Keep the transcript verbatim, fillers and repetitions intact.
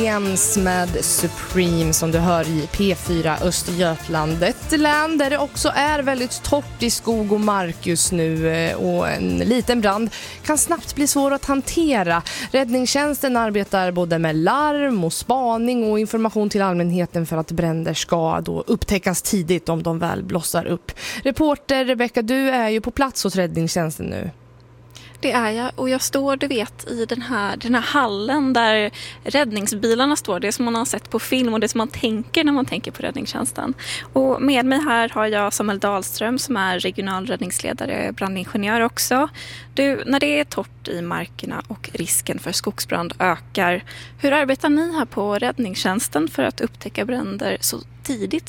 Med Supreme som du hör i P fyra Östergötland. Ett län där det också är väldigt torrt i skog och mark just nu, och en liten brand kan snabbt bli svår att hantera. Räddningstjänsten arbetar både med larm och spaning och information till allmänheten för att bränder ska då upptäckas tidigt om de väl blossar upp. Reporter Rebecka, du är ju på plats hos räddningstjänsten nu. Det är jag, och jag står, du vet, i den här, den här hallen där räddningsbilarna står. Det som man har sett på film och det som man tänker när man tänker på räddningstjänsten. Och med mig här har jag Samuel Dahlström som är regional räddningsledare, brandingenjör också. Du, när det är torrt i markerna och risken för skogsbrand ökar, hur arbetar ni här på räddningstjänsten för att upptäcka bränder så tidigt